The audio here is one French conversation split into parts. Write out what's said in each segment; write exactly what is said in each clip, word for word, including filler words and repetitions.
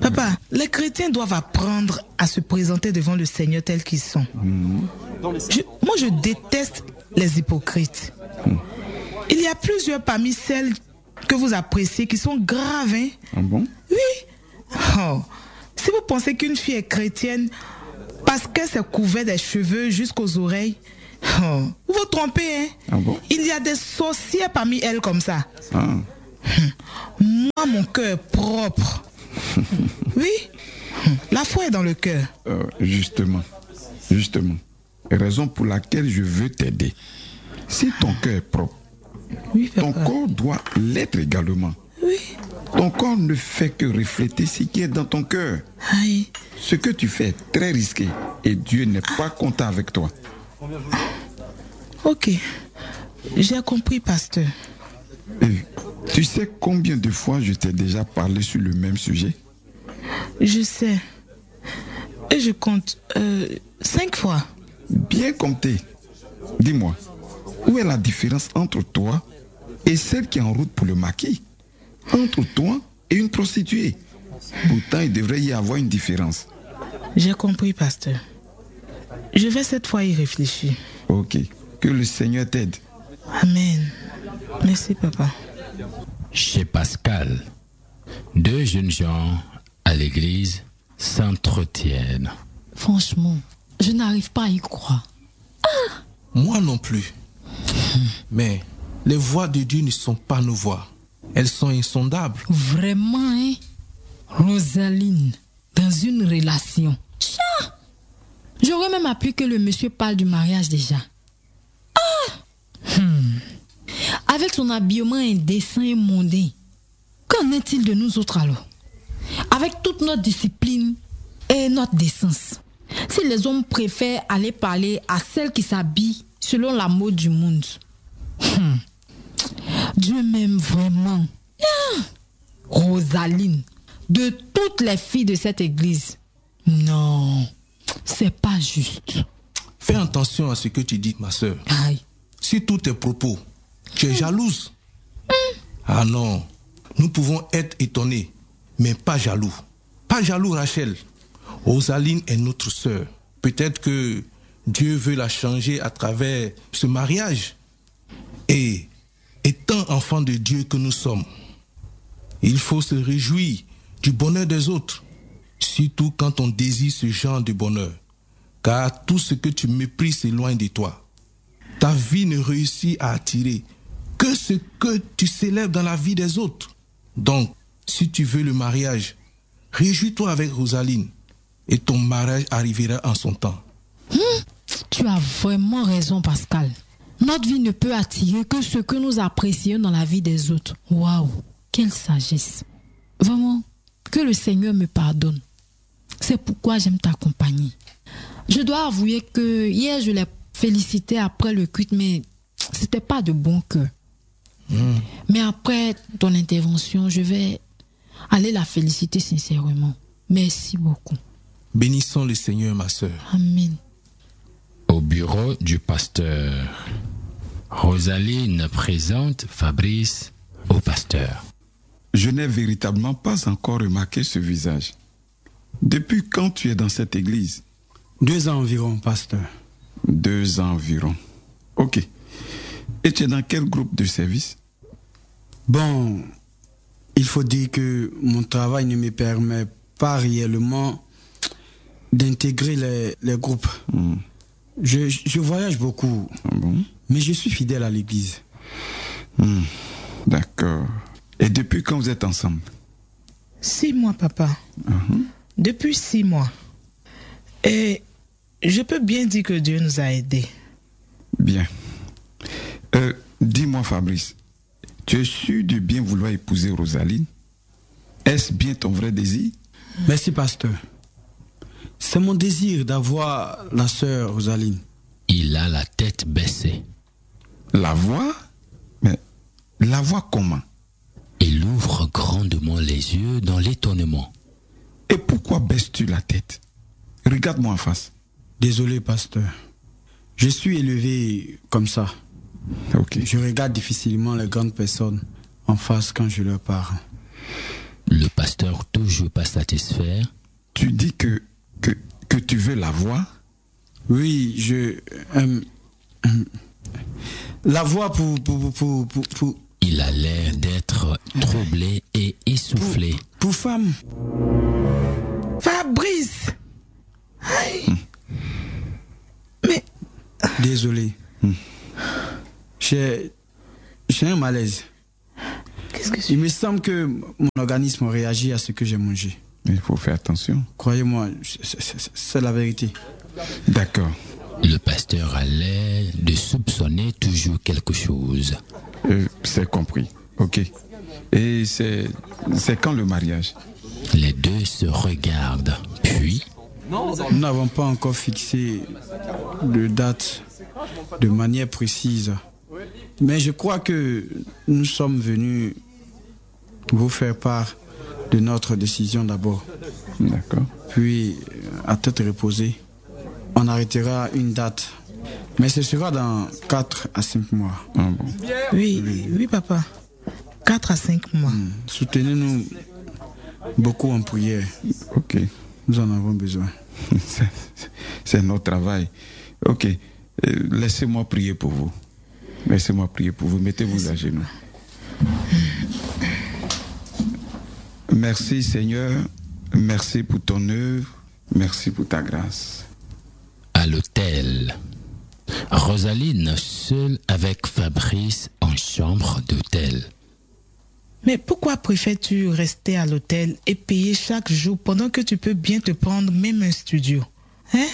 Papa, les chrétiens doivent apprendre à se présenter devant le Seigneur tels qu'ils sont. Mmh. Je, moi, je déteste les hypocrites. Mmh. Il y a plusieurs parmi celles que vous appréciez qui sont graves, hein? Ah bon? Oui. Oh. Si vous pensez qu'une fille est chrétienne parce qu'elle s'est couvert des cheveux jusqu'aux oreilles, oh, vous vous trompez, hein? Ah bon? Il y a des sorcières parmi elles comme ça. Ah. Moi, mon cœur est propre. Oui, la foi est dans le cœur. Euh, justement, justement, raison pour laquelle je veux t'aider. Si ton cœur est propre, oui, ton corps doit l'être également. Oui. Ton corps ne fait que refléter ce qui est dans ton cœur. Aïe. Ce que tu fais est très risqué et Dieu n'est pas content avec toi. Ok, j'ai compris, pasteur. Et tu sais combien de fois je t'ai déjà parlé sur le même sujet? Je sais. Et je compte euh, cinq fois. Bien compté. Dis-moi, où est la différence entre toi et celle qui est en route pour le maquis? Entre toi et une prostituée? Pourtant, il devrait y avoir une différence. J'ai compris, pasteur. Je vais cette fois y réfléchir. Ok. Que le Seigneur t'aide. Amen. Merci, papa. Chez Pascal, deux jeunes gens à l'église s'entretiennent. Franchement, je n'arrive pas à y croire. Ah! Moi non plus. Mais les voix de Dieu ne sont pas nos voix. Elles sont insondables. Vraiment, hein? Rosaline, dans une relation. Tcha! J'aurais même appris que le monsieur parle du mariage déjà. Ah! Hmm. Avec son habillement indécent et mondain, qu'en est-il de nous autres alors? Avec toute notre discipline et notre décence, si les hommes préfèrent aller parler à celles qui s'habillent selon la mode du monde, hmm. Dieu m'aime vraiment. Ah! Rosaline, de toutes les filles de cette église, non, c'est pas juste. Fais attention à ce que tu dis, ma soeur. Aïe. Si tous tes propos, tu es jalouse. Mm. Ah non, nous pouvons être étonnés, mais pas jaloux. Pas jaloux, Rachel. Rosaline est notre sœur. Peut-être que Dieu veut la changer à travers ce mariage. Et étant enfants de Dieu que nous sommes, il faut se réjouir du bonheur des autres, surtout quand on désire ce genre de bonheur. Car tout ce que tu méprises s'éloigne de toi. Ta vie ne réussit à attirer que ce que tu célèbres dans la vie des autres. Donc, si tu veux le mariage, réjouis-toi avec Rosaline et ton mariage arrivera en son temps. Hum, tu as vraiment raison, Pascal. Notre vie ne peut attirer que ce que nous apprécions dans la vie des autres. Waouh, quelle sagesse. Vraiment, que le Seigneur me pardonne. C'est pourquoi j'aime t'accompagner. Je dois avouer que hier, je l'ai félicité après le culte, mais c'était pas de bon cœur. Mmh. Mais après ton intervention, je vais aller la féliciter sincèrement. Merci beaucoup. Bénissons le Seigneur, ma sœur. Amen. Au bureau du pasteur, Rosaline présente Fabrice au pasteur. Je n'ai véritablement pas encore remarqué ce visage. Depuis quand tu es dans cette église? Deux ans environ, pasteur. Deux ans environ. Ok. Et tu es dans quel groupe de service? Bon, il faut dire que mon travail ne me permet pas réellement d'intégrer les, les groupes. Mm. Je, je voyage beaucoup, ah bon? Mais je suis fidèle à l'église. Mm. D'accord. Et depuis quand vous êtes ensemble? Six mois, papa. Uh-huh. Depuis six mois. Et je peux bien dire que Dieu nous a aidés. Bien. Euh, dis-moi, Fabrice, tu es sûr de bien vouloir épouser Rosaline? Est-ce bien ton vrai désir? Merci, pasteur. C'est mon désir d'avoir la sœur Rosaline. Il a la tête baissée. La voix? Mais la voix comment? Il ouvre grandement les yeux dans l'étonnement. Et pourquoi baisses-tu la tête? Regarde-moi en face. Désolé, pasteur. Je suis élevé comme ça. Ok. Je regarde difficilement les grandes personnes en face quand je leur parle. Le pasteur, toujours pas satisfait, satisfaire. Tu dis que, que, que tu veux la voir? Oui, je... Euh, euh, la voix pour, pour, pour, pour, pour... Il a l'air d'être troublé et essoufflé. Pour, pour femme. Fabrice! Aïe. Hum. Mais... Désolé. Hum. J'ai... J'ai un malaise. Qu'est-ce que c'est? Il me semble que mon organisme réagit à ce que j'ai mangé. Il faut faire attention. Croyez-moi, c'est la vérité. D'accord. Le pasteur a l'air de soupçonner toujours quelque chose. Euh, c'est compris. Ok. Et c'est, c'est quand le mariage? Les deux se regardent, puis... Nous n'avons pas encore fixé de date de manière précise. Mais je crois que nous sommes venus vous faire part de notre décision d'abord. D'accord. Puis, à tête reposée, on arrêtera une date. Mais ce sera dans quatre à cinq mois. Ah bon. Oui, oui, oui, papa. quatre à cinq mois. Mmh. Soutenez-nous beaucoup en prière. Ok. Nous en avons besoin. c'est, c'est notre travail. Ok. Euh, laissez-moi prier pour vous. Laissez-moi prier pour vous. Mettez-vous à genoux. Merci Seigneur. Merci pour ton œuvre. Merci pour ta grâce. À l'hôtel, Rosaline seule avec Fabrice en chambre d'hôtel. Mais pourquoi préfères-tu rester à l'hôtel et payer chaque jour pendant que tu peux bien te prendre même un studio? Hein?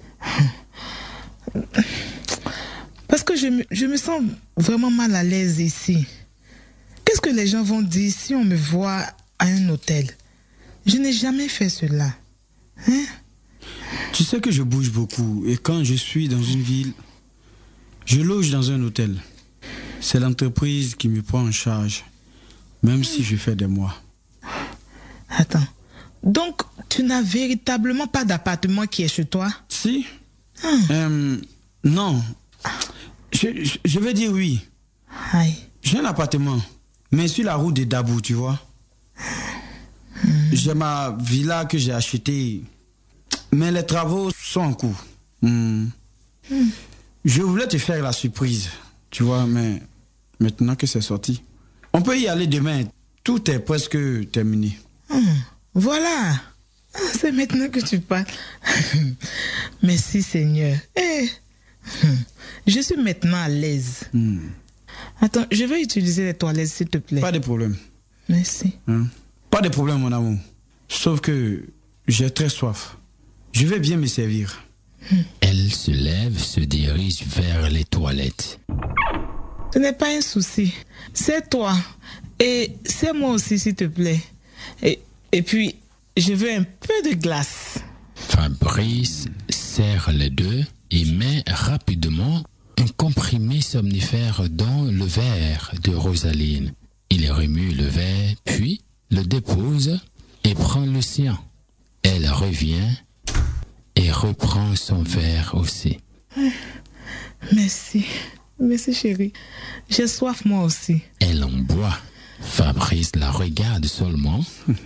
Parce que je me, je me sens vraiment mal à l'aise ici. Qu'est-ce que les gens vont dire si on me voit à un hôtel? Je n'ai jamais fait cela. Hein? Tu sais que je bouge beaucoup et quand je suis dans une ville, je loge dans un hôtel. C'est l'entreprise qui me prend en charge, même si je fais des mois. Attends, donc tu n'as véritablement pas d'appartement qui est chez toi? Si. Hum. Euh, non. Je, je, je vais dire oui. Aïe. J'ai un appartement, mais sur la route de Dabou, tu vois. Hum. J'ai ma villa que j'ai achetée, mais les travaux sont en cours. Hum. Hum. Je voulais te faire la surprise, tu vois, mais maintenant que c'est sorti, on peut y aller demain. Tout est presque terminé. Hum. Voilà. C'est maintenant que tu parles. Merci Seigneur. Eh. Je suis maintenant à l'aise. Hum. Attends, je vais utiliser les toilettes s'il te plaît. Pas de problème. Merci. Hein? Pas de problème mon amour. Sauf que j'ai très soif. Je vais bien me servir. Hum. Elle se lève, se dirige vers les toilettes. Ce n'est pas un souci. C'est toi. Et c'est moi aussi s'il te plaît. Et, et puis, je veux un peu de glace. Fabrice serre les deux et met rapidement un comprimé somnifère dans le verre de Rosaline. Il remue le verre, puis le dépose et prend le sien. Elle revient et reprend son verre aussi. Merci. Merci chérie. J'ai soif moi aussi. Elle en boit. Fabrice la regarde seulement.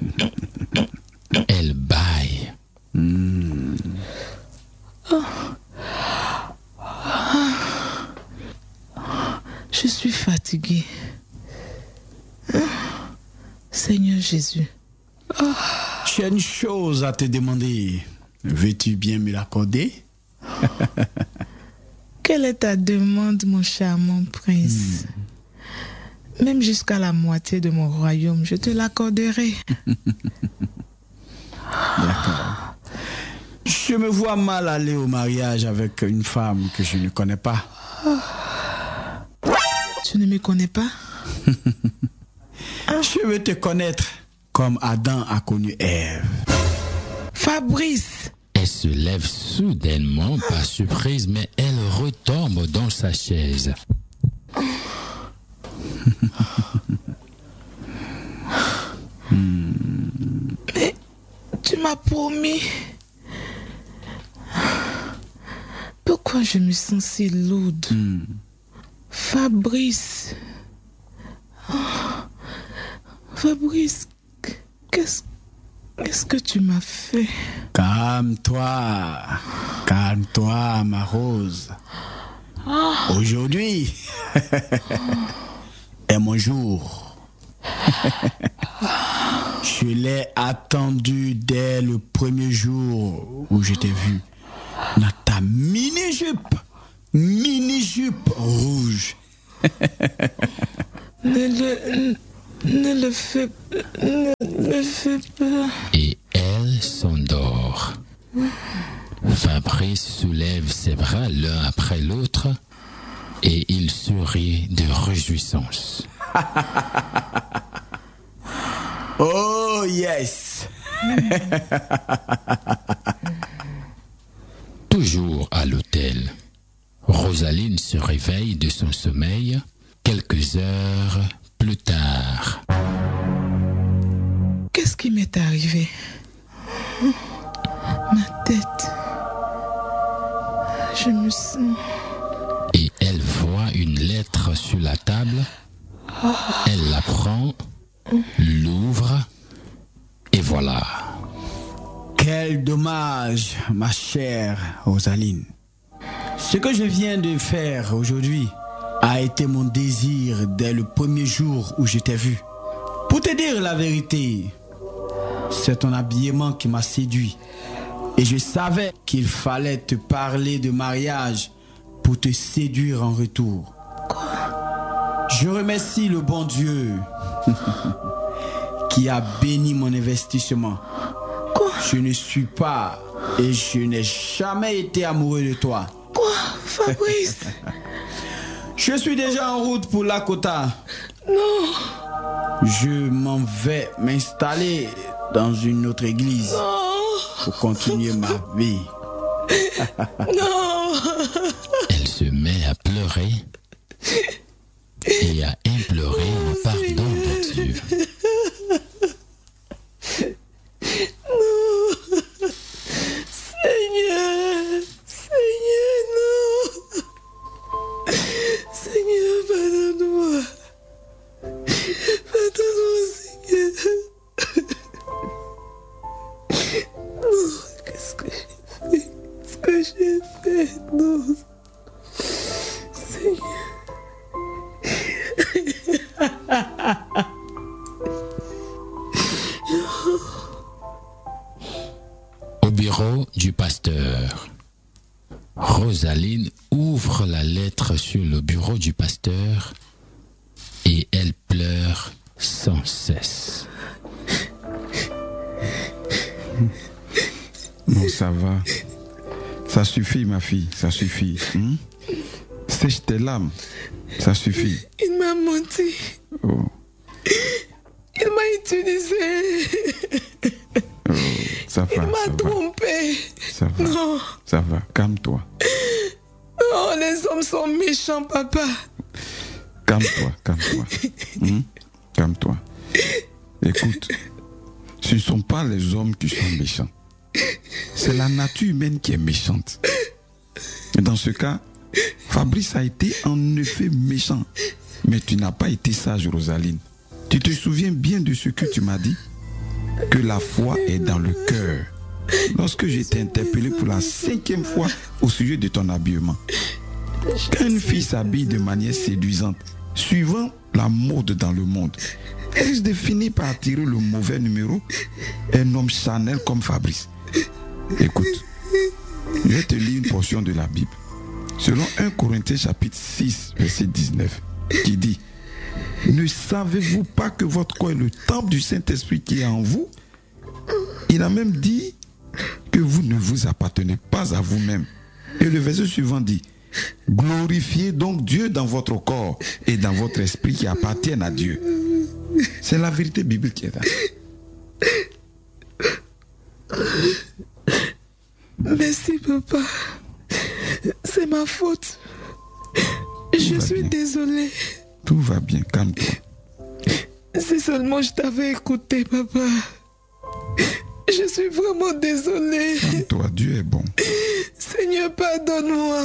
Elle bâille. Mmh. Oh. Je suis fatiguée. Oh. Seigneur Jésus. Oh. J'ai une chose à te demander. Veux-tu bien me l'accorder? Quelle est ta demande, mon charmant prince? Mmh. Même jusqu'à la moitié de mon royaume, je te l'accorderai. D'accord. Je me vois mal aller au mariage avec une femme que je ne connais pas. Oh. Tu ne me connais pas? Je veux te connaître comme Adam a connu Ève. Fabrice! Elle se lève soudainement par surprise, mais elle retombe dans sa chaise. Mais tu m'as promis. Pourquoi je me sens si lourde? Mm. Fabrice. Oh. Fabrice, qu'est-ce Qu'est-ce que tu m'as fait? Calme-toi. Calme-toi, ma Rose. Ah. Aujourd'hui est mon jour. Je l'ai attendu dès le premier jour où je t'ai vu dans ta mini-jupe. Mini-jupe rouge. Ne le, ne le fais, ne le fais pas. Et elle s'endort. Fabrice soulève ses bras l'un après l'autre et il sourit de réjouissance. Oh yes. Toujours à l'hôtel, Rosaline se réveille de son sommeil quelques heures plus tard. Qu'est-ce qui m'est arrivé? Ma tête. Je me sens... Et elle voit une lettre sur la table. Elle la prend, l'ouvre et voilà. Quel dommage, ma chère Rosaline. Ce que je viens de faire aujourd'hui a été mon désir dès le premier jour où je t'ai vu. Pour te dire la vérité, c'est ton habillement qui m'a séduit. Et je savais qu'il fallait te parler de mariage pour te séduire en retour. Je remercie le bon Dieu qui a béni mon investissement. Quoi? Je ne suis pas et je n'ai jamais été amoureux de toi. Quoi, Fabrice? Je suis déjà en route pour Lakota. Non. Je m'en vais m'installer dans une autre église Non. pour continuer ma vie. Non. Elle se met à pleurer et à implorer le pardon de Dieu. Non. Seigneur. Seigneur, non. Seigneur, pardonne-moi. Pardonne-moi, Seigneur. Non, qu'est-ce que j'ai fait? Qu'est-ce que j'ai fait? Non. Seigneur. Au bureau du pasteur, Rosaline ouvre la lettre sur le bureau du pasteur et elle pleure sans cesse. Non, ça va. Ça suffit, ma fille, ça suffit. Hein? Sèche tes larmes, ça suffit. Il m'a menti. Oh. Il m'a utilisé. Oh, ça va, Il m'a ça va. trompé. Ça va, Non. ça va, calme-toi. Oh, les hommes sont méchants, papa. Calme-toi, calme-toi. Hum? Calme-toi. Écoute, ce ne sont pas les hommes qui sont méchants. C'est la nature humaine qui est méchante. Et dans ce cas, Fabrice a été en effet méchant. Mais tu n'as pas été sage, Rosaline. Tu te souviens bien de ce que tu m'as dit? Que la foi est dans le cœur. Lorsque j'ai été interpellé pour la cinquième fois au sujet de ton habillement. Quand une fille s'habille de manière séduisante, suivant la mode dans le monde, elle de finir par attirer le mauvais numéro, un homme charnel comme Fabrice. Écoute, je vais te lire une portion de la Bible. Selon premier Corinthiens chapitre six, verset dix-neuf, qui dit: ne savez-vous pas que votre corps est le temple du Saint-Esprit qui est en vous? Il a même dit que vous ne vous appartenez pas à vous-même. Et le verset suivant dit: glorifiez donc Dieu dans votre corps et dans votre esprit qui appartiennent à Dieu. C'est la vérité biblique qui est là. Merci, papa. C'est ma faute. Je suis bien. désolée. Tout va bien, calme-toi. Si seulement je t'avais écouté, papa. Je suis vraiment désolée. Calme-toi, Dieu est bon. Seigneur, pardonne-moi.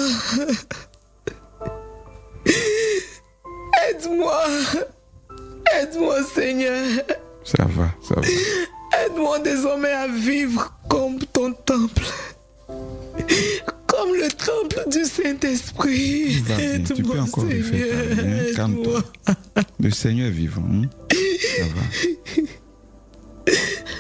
Aide-moi. Aide-moi, Seigneur. Ça va, ça va. Aide-moi. Aide-moi désormais à vivre comme ton temple. Comme le temple du Saint-Esprit. Aide-moi, tu peux encore le faire. Hein? Calme-toi. Le Seigneur est vivant. Hein? Ça va.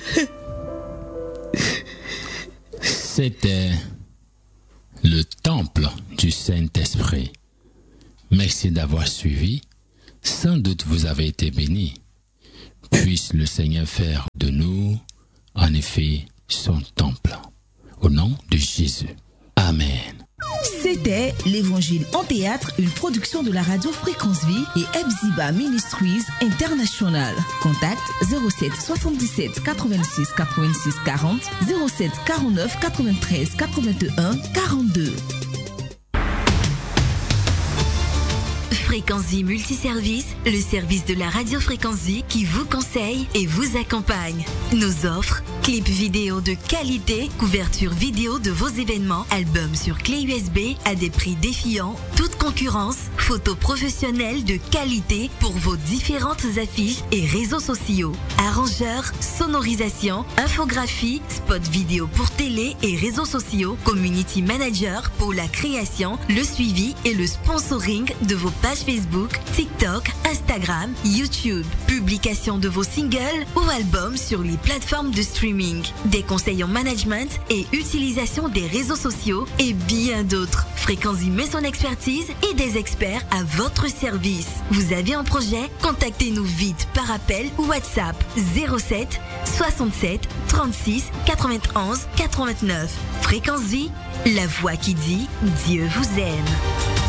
C'était le temple du Saint-Esprit. Merci d'avoir suivi. Sans doute vous avez été bénis. Puisse le Seigneur faire de nous, en effet, son temple. Au nom de Jésus. Amen. C'était l'Évangile en théâtre, une production de la radio Fréquence Vie et Ebziba Ministries International. Contact zéro sept soixante-dix-sept quatre-vingt-six quatre-vingt-six quarante, zéro sept quarante-neuf quatre-vingt-treize quatre-vingt-un quarante-deux. Fréquence Vie Multiservice, le service de la radio Fréquence Vie qui vous conseille et vous accompagne. Nos offres, clips vidéo de qualité, couverture vidéo de vos événements, albums sur clé U S B à des prix défiant toute concurrence, photos professionnelles de qualité pour vos différentes affiches et réseaux sociaux, arrangeurs, sonorisation, infographie, spots vidéo pour télé et réseaux sociaux, community manager pour la création, le suivi et le sponsoring de vos pages Facebook, TikTok, Instagram, YouTube, publication de vos singles ou albums sur les plateformes de streaming, des conseils en management et utilisation des réseaux sociaux et bien d'autres. Fréquence met son expertise et des experts à votre service. Vous avez un projet? Contactez-nous vite par appel ou WhatsApp zéro sept soixante-sept trente-six quatre-vingt-onze quatre-vingt-neuf. Fréquence Vie, la voix qui dit Dieu vous aime.